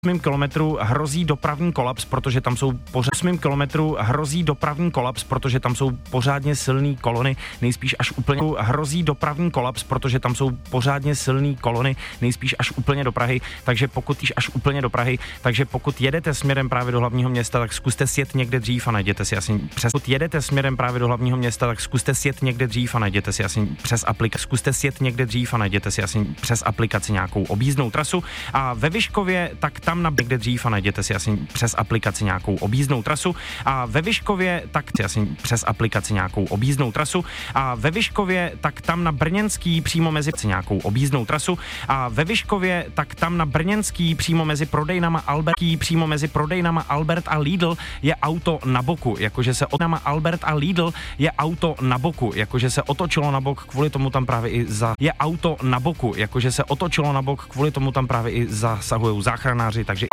8 kilometru hrozí dopravní kolaps, protože tam jsou pořádně silný kolony, nejspíš až úplně hrozí dopravní kolaps, protože tam jsou pořádně silný kolony, nejspíš až úplně do Prahy, takže pokud jedete směrem právě do hlavního města, tak zkuste sjet někde dřív a najděte si asi přes přes aplikaci nějakou objízdnou trasu a ve Vyškově tak tam někde dřív a najděte si asi přes aplikaci nějakou objízdnou trasu a ve Vyškově tak asi přes aplikaci nějakou objízdnou trasu a ve Vyškově tak tam na Brněnský přímo mezi nějakou objízdnou trasu a ve Vyškově tak tam na Brněnský přímo mezi prodejnama Albert a Lidl je auto na boku, jakože se otočilo na bok, kvůli tomu tam právě i zasahujou záchranáři, takže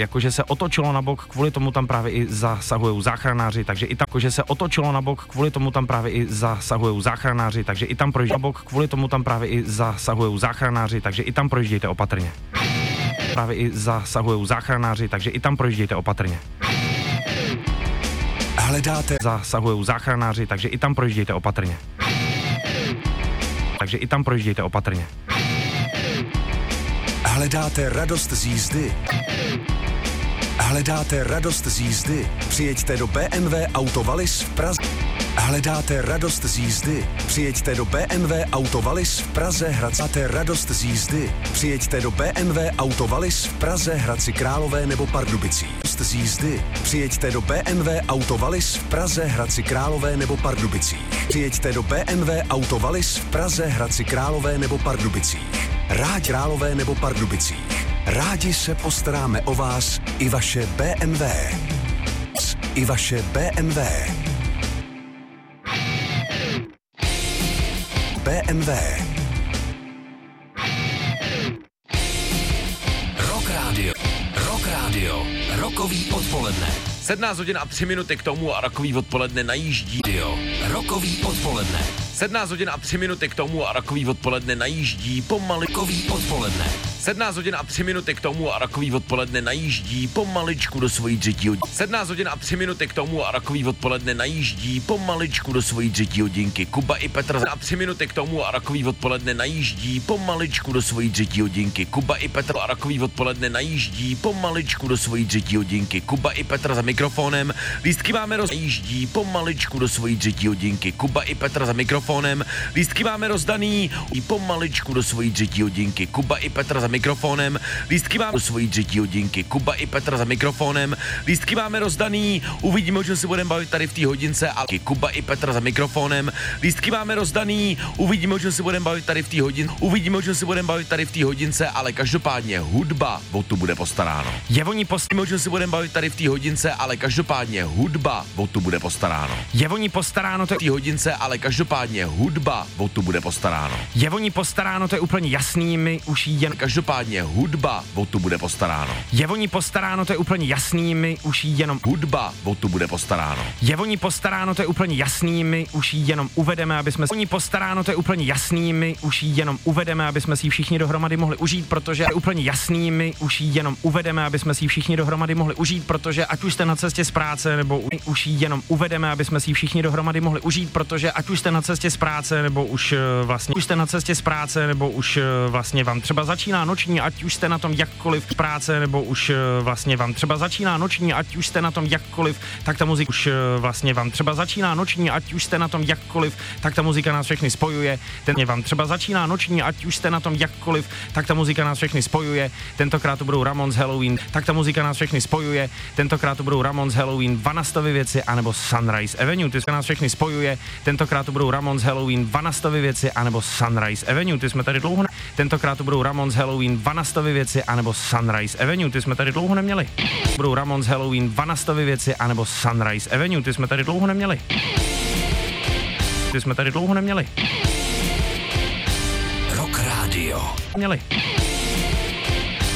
i tam projíždějte opatrně. Hledáte radost z jízdy? Přijeďte do BMW Auto Wallis v Praze. Hledáte radost z jízdy? Přijeďte do BMW Auto Wallis v Praze, Hradci Králové nebo Pardubicích. Přijeďte do BMW Auto Wallis v Praze, Hradci Králové nebo Pardubicích. Rádi se postaráme o vás i vaše BMW. Rock Radio. Rokový odpoledne. 17 hodin a 3 minuty k tomu a rokový odpoledne najíždí. Rokový odpoledne. 17 hodin a 3 minuty k tomu a rokový odpoledne najíždí pomaličku 17 hodin a 3 minuty k tomu a rokový odpoledne najíždí pomaličku do svojí třetí hodiny. 17 hodin a 3 minuty k tomu a rokový odpoledne najíždí pomaličku do svojí třetí hodinky. Kuba i Petr a 3 minuty k tomu a rokový odpoledne najíždí pomaličku do svojí třetí hodinky. Kuba i Petr a rokový odpoledne najíždí pomaličku do svojí třetí hodinky. Kuba i Petr za mikrofonem. Lístky máme najíždí pomaličku do svojí třetí hodinky. Kuba i Petr za mikrofonem. Lístky máme rozdaný i pomaličku do svojí třetí hodinky. Kuba i Petr za mikrofonem. Lístky máme do svojí třetí hodinky. Kuba i Petr za mikrofonem. Lístky máme rozdaný. Uvidíme, o čem se budeme bavit tady v té hodince. A Kuba i Petr za mikrofonem. Lístky máme rozdaný. Uvidíme, o čem se budeme bavit tady v té hodince. Ale každopádně hudba o tu bude postaráno. Ale každopádně hudba o tu bude postaráno. To je úplně jasný, my už jí jen každopádně hudba o tu bude postaráno. To je úplně jasný, my už jí jenom hudba o tu bude postaráno. To je úplně jasný, my už jí jenom uvedeme, aby jsme si ji všichni dohromady mohli užít, protože ať už jste na cestě z práce, nebo už jí jenom uvedeme, aby jsme si ji všichni dohromady mohli užít, protože ať už jste na cestě z práce, nebo už vlastně vám třeba začíná noční, ať už jste na tom jakkoliv práce, nebo už vlastně vám třeba začíná noční, ať už jste na tom jakkoliv, tak ta muzika už vlastně vám třeba začíná noční, ať už jste na tom jakkoliv, tak ta muzika nás všechny spojuje. Vám třeba začíná noční, ať už jste na tom jakkoliv, tak ta muzika nás všechny spojuje. Tentokrát to budou Ramones Halloween, tak ta muzika nás všechny spojuje. Tentokrát to budou Ramones Halloween, Vanastovy věci, anebo Sunrise Avenue, ty nás všechny spojuje. Tentokrát to budou Ramones Halloween, Vanastovy věci, anebo Sunrise Avenue, ty jsme tady dlouho Tentokrát to budou Ramones Halloween, Vanastovy věci, anebo Sunrise Avenue, ty jsme tady dlouho neměli. Budou Ramones Halloween, Vanastovy věci, anebo Sunrise Avenue, ty jsme tady dlouho neměli. Rock Radio.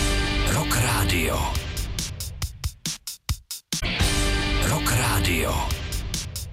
Rock Radio.